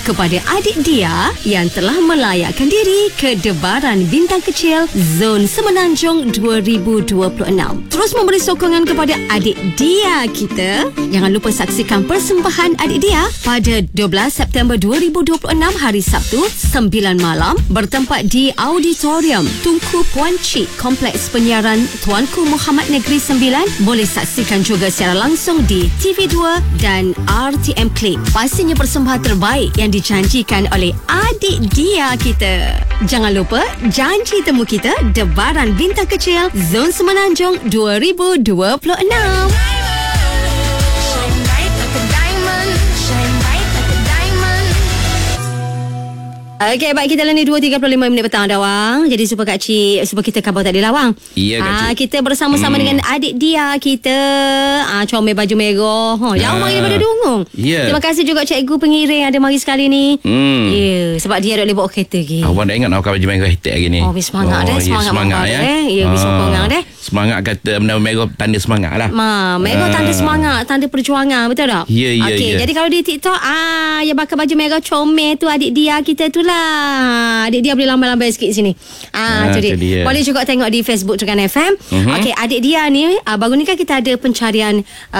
kepada adik dia yang telah melayakkan diri ke Debaran Bintang Kecil Zon Semenanjung 2026. Terus memberi sokongan kepada adik dia kita. Jangan lupa saksikan persembahan adik dia pada 12 September 2026 hari Sabtu 9 malam bertempat di Auditorium Tunku Puan Cik, Kompleks Penyiaran Tuanku Muhammad Negeri 9. Boleh saksikan juga secara langsung di TV2 dan RTM Click. Pastinya persembahan terbaik yang dijanjikan oleh adik dia kita. Jangan lupa janji temu kita Debaran Bintang Kecil Zon Semenanjung 2026. Okey, baik, kita lani 2.35 minit petang dah, Wang. Jadi supaya Kak Cik, supaya kita khabar tak ada lawang. Ya, Kak Cik. Kita bersama-sama dengan adik dia kita. Comel baju merah. Jauh mari daripada Dungung. Ya. Terima kasih juga cikgu pengiring ada mari sekali ni. Ya, sebab dia tak boleh bawa kereta lagi. Awak dah ingat nak baju merah hitam hari ni. Bis semangat dah. Semangat ya. Ya, bis sokongan dah. Semangat kata benda merah tanda semangat lah. Merah tanda semangat, tanda perjuangan, betul tak? Ya. Okey, jadi kalau di TikTok, yang pakai baju merah comel tu adik dia kita tu lah. Adik dia boleh lambai-lambai sikit sini. Tu dia. Boleh juga tengok di Facebook Terengganu FM. Okey, adik dia ni baru ni kan kita ada pencarian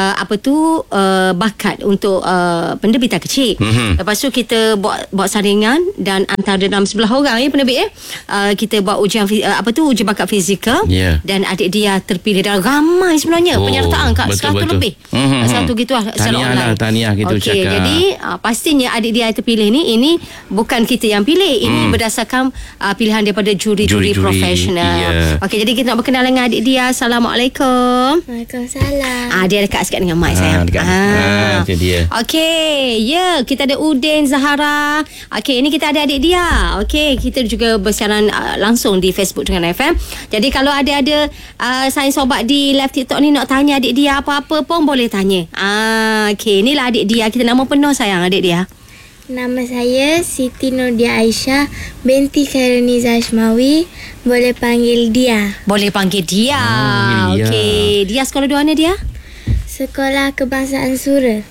bakat untuk penerbit kecil. Lepas tu kita buat saringan dan antara dalam 11 orang penerbit kita buat ujian uji bakat fizikal dan adik dia terpilih dan ramai sebenarnya penyertaan kat 100 lebih. 100 gitu lah. Tahniah kita ucapkan. Okey, jadi pastinya adik dia terpilih ni, ini bukan kita yang pilih, ini berdasarkan pilihan daripada juri-juri profesional. Okey, jadi kita nak berkenal dengan adik dia. Assalamualaikum. Waalaikumsalam. Dia dekat sikit dengan mic sayang. Itu dia. Okey, kita ada Udin Zahara. Okey, ini kita ada adik dia. Okey, kita juga bersiaran langsung di Facebook Terengganu FM. Jadi kalau ada saya sobat di live TikTok ni nak tanya adik dia apa-apa pun boleh tanya. Okey, inilah adik dia. Kita nama penuh sayang adik dia. Nama saya Siti Nurdia Aisyah binti Khairuniza Ashmawi. Boleh panggil dia. Boleh panggil dia. Okey, dia sekolah di mana dia? Sekolah Kebangsaan Sura.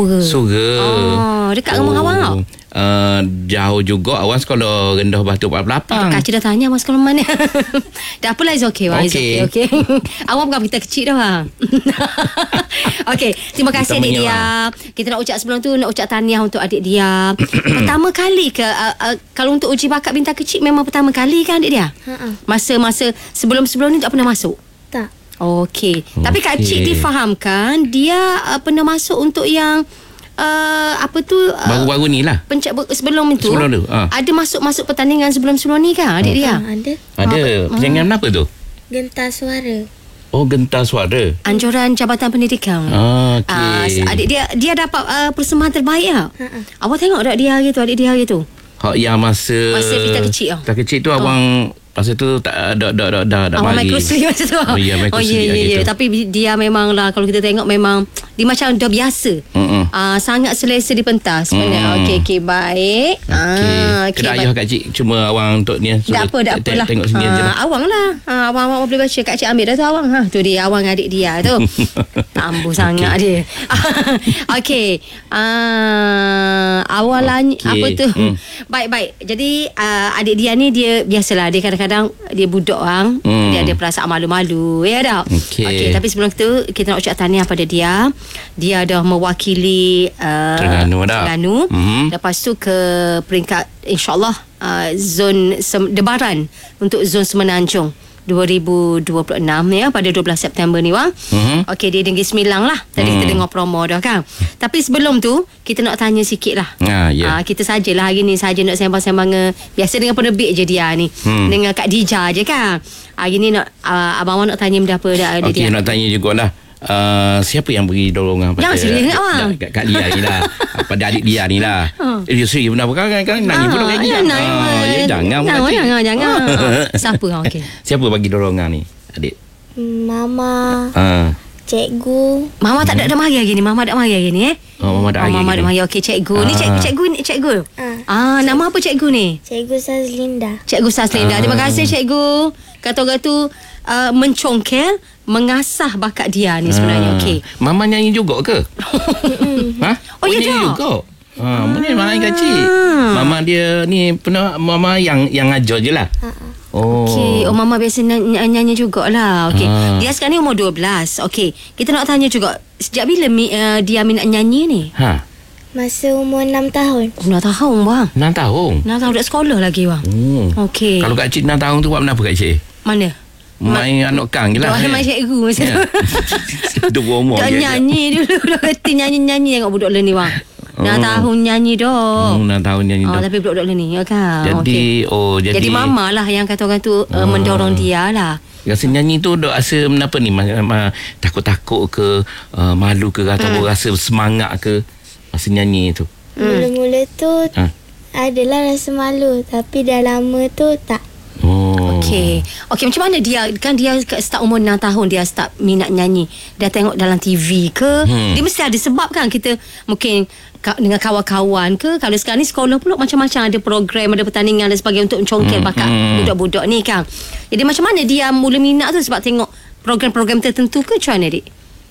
Sura. Dekat rumah awak tau? Jauh juga. Awak sekolah rendah Batu 48. Kak Cik dah tanya awak sekolah mana. Dah apalah, it's okay. Okay. Awak bukan kita kecil dah, Wang. Okey, terima kasih adik dia. Kita nak ucap sebelum tu, nak ucap tahniah untuk adik dia. Pertama kali ke kalau untuk uji bakat bintang kecil memang pertama kali kan adik dia? Masa sebelum-sebelum ni tak pernah masuk? Tak. Okey. Tapi Kak Cik difahamkan dia pernah masuk untuk yang baru-baru ni lah. Sebelum tu ada masuk pertandingan sebelum ni kan adik dia? Ada. Pertandingan apa tu? Gentar suara. Gentar suara. Anjuran Jabatan Pendidikan. Okey. Adik dia dapat persembahan terbaik lah. Awak tengok tak dia hari tu, adik dia hari tu? Yang masa kita kecil tak kecil tu abang masa tu tak dah awak bagi. microsleep masa tu. Ya. Tapi dia memang lah, kalau kita tengok memang dia macam dah biasa. Sangat selesa di pentas sebenarnya. Okey, baik. Kena ayah Kak Cik cuma awang untuk ni. Tak apa lah. Tengok sini je. Awang lah. Awang boleh baca. Kak Cik ambil dah tu awang. Tu dia awang adik dia tu. Tambuh sangat dia. Okey. Awalan apa tu? Baik. Jadi adik dia ni dia biasalah, dia kadang-kadang dia budak orang, dia ada perasaan malu-malu, ya tak? Okey, tapi sebelum tu kita nak ucap tahniah pada dia. Dia dah mewakili Terengganu. Lepas tu ke peringkat insya-Allah zon Debaran untuk zon Semenanjung 2026 ya, pada 12 September ni, Wang. Okey, dia Negeri Sembilang lah. Tadi kita dengar promo dah kan. Tapi sebelum tu kita nak tanya sikit lah. Kita sajalah hari ni saja nak sembang-sembang biasa dengan penerbit je dia ni. Dengan Kak Dija je kan. Hari ni nak abang nak tanya benda apa dah. Okey, nak tanya jugalah. Siapa yang beri dorongan pada Kak Lia ni lah, pada adik dia ni lah. Dia seri benda apa kan nanya pula kayak ni. Jangan. Siapa? Okey. Siapa bagi dorongan ni adik? Mama. Cikgu. Mama tak ada mari hari ni. Mama tak mari hari ni Mama tak mari. Okey, cikgu. Ni cikgu. Nama apa cikgu ni? Cikgu Sazlinda. Cikgu Sazlinda. Terima kasih cikgu. Kata-kata tu mencongkel, mengasah bakat dia ni sebenarnya. Okey. Mama nyanyi juga ke? Oh, ya nyanyi juga. Mana mama yang kecil. Mama dia ni pernah mama yang ajar je lah. Okey, mama biasa nyanyi jugalah. Okey. Dia sekarang ni umur 12. Okey, kita nak tanya juga sejak bila dia minat nyanyi ni? Masa umur 6 tahun. 6 tahun bang. 6 tahun. 6 tahun dah sekolah lagi bang. Okey. Kalau Kak Cik 6 tahun tu buat apa Kak Cik? Mana? Main anak kang je lah. Main cikgu masa tu. Dia berumur dah nyanyi dulu. Dah kerti nyanyi-nyanyi tengok budak ni bang. 6 tahun nyanyi dah. 6 tahun nyanyi dah. Tapi budak ni kan. Jadi jadi mama lah yang kata orang tu mendorong dia lah. Rasa nyanyi tu dok rasa apa ni? Takut-takut ke, malu ke, atau rasa semangat ke masa nyanyi tu? Mula-mula tu adalah rasa malu, tapi dah lama tu tak. Okey, macam mana dia start umur 6 tahun dia start minat nyanyi? Dia tengok dalam TV ke? Dia mesti ada sebab kan, kita mungkin dengan kawan-kawan ke? Kalau sekarang ni sekolah pula macam-macam, ada program, ada pertandingan dan sebagainya untuk mencongkel bakat budak-budak ni kan. Jadi macam mana dia mula minat tu, sebab tengok program-program tertentu ke macam mana dik?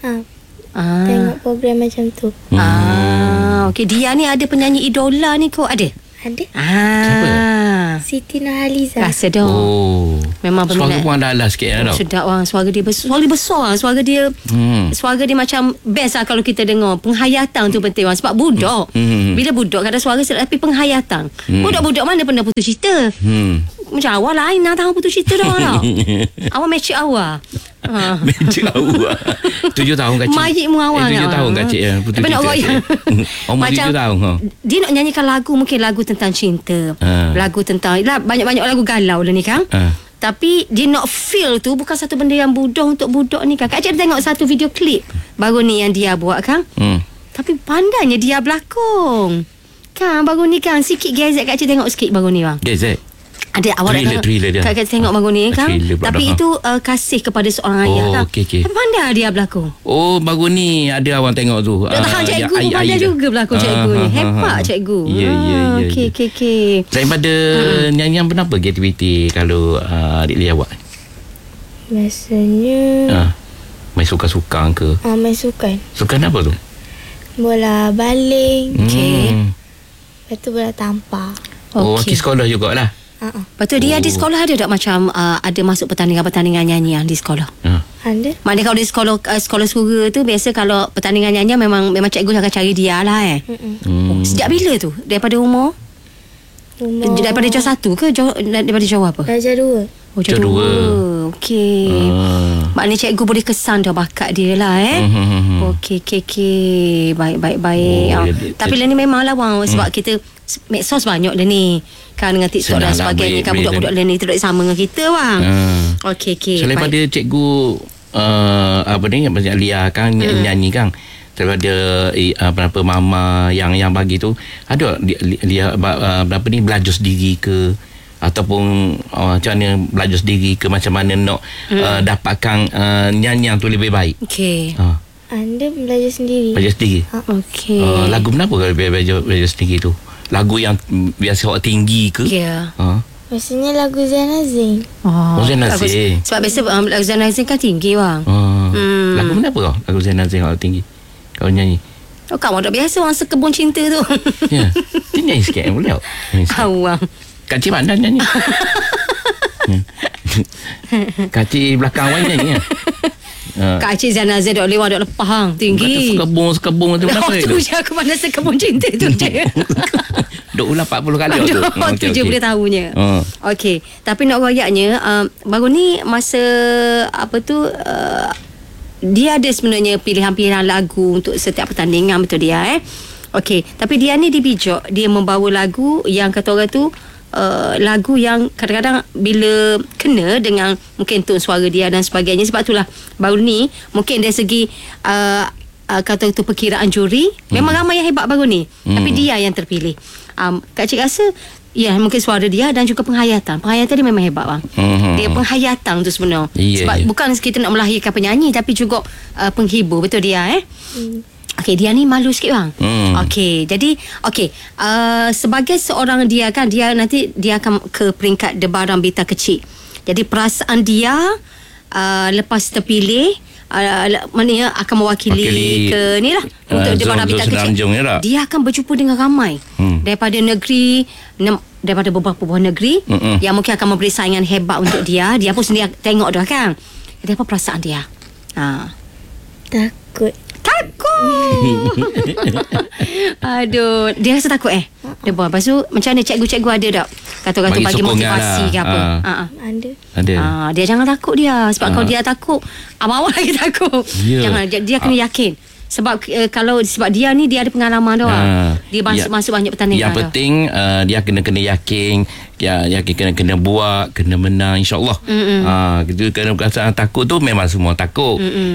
Tengok program macam tu. Okey, dia ni ada penyanyi idola ni kau ada? Ada. Siapa? Siti Nurhaliza. Rasa dah. Memang berminat. Suara pun dah lah sikit dah. Sedap orang. Suara dia besar. Suara dia macam best lah kalau kita dengar. Penghayatan tu penting orang. Sebab budak. Bila budak kadang suara sedap, tapi penghayatan. Budak-budak mana pernah putus cinta? Macam awal lain nak tahu putus cinta dah lah. Awal match awal. Match awal. 7 tahun kacik. Mayit mu awal. 7 tahun kacik ya. Putus cinta. Umur 7 tahun. Dia nak nyanyikan lagu, mungkin lagu tentang cinta. Lagu tentang banyak-banyak lagu galau lah ni kan. Tapi dia nak feel tu bukan satu benda yang bodoh untuk budak ni kan. Kak Cik tengok satu video klip baru ni yang dia buat kan. Tapi pandainya dia berlakon kan baru ni kan. Sikit gezek Kak Cik tengok sikit baru ni bang. Gezek. Ada awal thriller dia. Kak tengok baru ni kan. Tapi itu kasih kepada seorang ayah kan. Okay. Tapi pandai dia berlakon. Baru ni ada awang tengok tu. Tak tahan cikgu pun pandai juga berlakon cikgu ni. Hebat cikgu. Ya. Okey. Daripada nyanyian, apa aktiviti kalau adik Lia buat? Biasanya main sukan-sukan ke? main sukan. Sukan apa tu? Bola baling. Okey. Lepas tu bola tampar. Wakil sekolah jugalah. Lepas tu dia di sekolah ada tak macam ada masuk pertandingan nyanyian di sekolah? Ada. Maknanya kalau di sekolah surga tu biasa kalau pertandingan nyanyian memang cikgu akan cari dia lah Sejak bila tu? Daripada umur? Daripada jauh 1 ke daripada jauh apa? Darjah 2. Jauh 2. Okey. Maknanya cikgu boleh kesan dah bakat dia lah Okey. Baik. Tapi lah ni memang lah bang, sebab kita medsos banyak lah ni kan, dengan TikTok dan sebagainya kan, budak-budak lah ni tidak sama dengan kita bang. Okey. Selain pada cikgu Lia kan nyanyi kan, daripada apa mama yang bagi tu, ada Lia belajar sendiri ke, ataupun macam mana belajar sendiri ke, macam mana nak dapatkan nyanyian tu lebih baik? Okey. Anda belajar sendiri. Okey. Lagu kenapa kalau belajar sendiri tu? Lagu yang biasa awak tinggi ke? Ya. Maksudnya lagu Zain Azim. Zain Azim. Sebab biasa lagu Zain Azim kan tinggi bang. Lagu kenapa kau? Lagu Zain Azim kalau tinggi kau nyanyi? Kamu dah biasa orang sekebun cinta tu. Ya. Dia nyanyi sikit boleh tak? Awang. Kak Cik mana nyanyi? Kak Cik belakang awak nyanyi. Kak Cik Zain Azim dok lewat dok lepas hang tinggi. Sekebun tu kenapa tu? Je aku mana sekebun cinta tu je. Dok ulang 40 kali tu. Tu je boleh tahunya. Okey, tapi nak royaknya baru ni masa apa tu dia ada sebenarnya pilihan-pilihan lagu untuk setiap pertandingan, betul dia Okey, tapi dia ni dibijak, dia membawa lagu yang kata orang tu lagu yang kadang-kadang bila kena dengan mungkin tone suara dia dan sebagainya. Sebab itulah baru ni mungkin dari segi kata itu perkiraan juri memang ramai yang hebat baru ni, tapi dia yang terpilih. Kak Cik rasa ya mungkin suara dia dan juga penghayatan dia memang hebat bang. Dia penghayatan tu sebenarnya sebab bukan kita nak melahirkan penyanyi, tapi juga penghibur, betul dia Okey, dia ni malu sikit bang. Okey, jadi sebagai seorang dia kan, dia nanti dia akan ke peringkat debaran bintang kecil. Jadi perasaan dia lepas terpilih mana ya, akan mewakili ke ni lah untuk Dewan Bintang Kecil. Dia akan berjumpa dengan ramai daripada negeri, daripada beberapa buah negeri yang mungkin akan memberi saingan hebat untuk dia. Dia pun sendiri tengok dah kan. Jadi apa perasaan dia? Takut. Aduh, dia rasa takut dia buat. Lepas tu macam mana cikgu-cikgu ada tak kata-kata bagi motivasi ke apa? Ada. Dia jangan takut dia. Sebab kalau dia takut, abang-abang lagi takut. Jangan, dia kena yakin. Sebab sebab dia ni dia ada pengalaman dah. Dia masuk banyak pertandingan. Yang penting dia kena yakin, kena buat, kena menang, insya-Allah. Gitu. Kerana perasaan takut tu memang semua takut.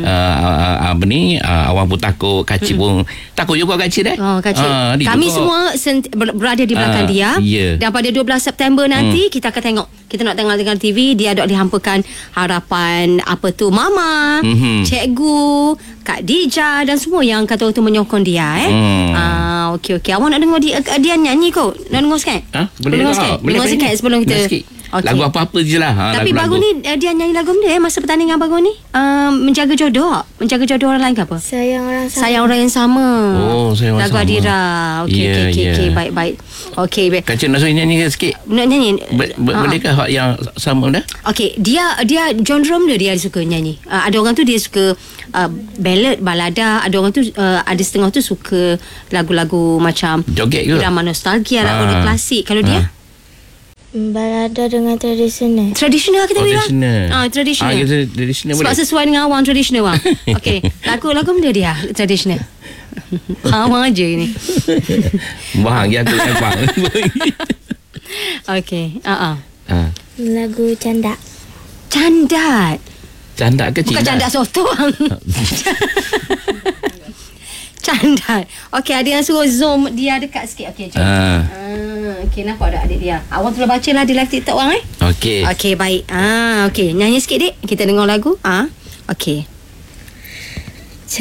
Awang pun takut, kacik pun takut juga kacik kacik. Kami semua berada di belakang dia. Dan pada 12 September nanti kita akan tengok. Kita nak tengok dengan TV, dia ada dihampakan harapan apa tu mama, cikgu, Kak Dija dan semua yang kata tu menyokong dia okey. Awak nak dengar dia nyanyi kot? Nak dengar sikit? Boleh sikit sebelum kita okay. Lagu apa-apa je lah. Tapi baru ni dia nyanyi lagu dia masa pertandingan baru ni. Menjaga jodoh orang lain ke apa? Sayang orang yang sama. Sayang orang lagu sama. Adira. Okey. Baik. Okey, baik. Kacik nak nyanyi sikit? Nak nyanyi? Bolehkah yang sama dah? Okey, dia genre dia suka nyanyi. Ada orang tu dia suka ballad, balada. Ada orang tu ada setengah tu suka lagu-lagu macam joget ke? Drama nostalgia, lagu klasik. Kalau dia? Balada dengan tradisional. Tradisional kita bilang. Tradisional. Sebab boleh. sesuai dengan awang tradisional awang. Okey, lagu benda dia tradisional. Awang aja ni. Bahagia aku nampak. Okey. Lagu Candak. Candak kecil. Bukan candak soto. Candak. Okey, ada yang suruh zoom dia dekat sikit. Okey, jom. Okey, nampak tak adik dia? Awang tu baca lah di live TikTok orang Okey. Okey, baik. Okey, nyanyi sikit dik. Kita dengar lagu. Okey.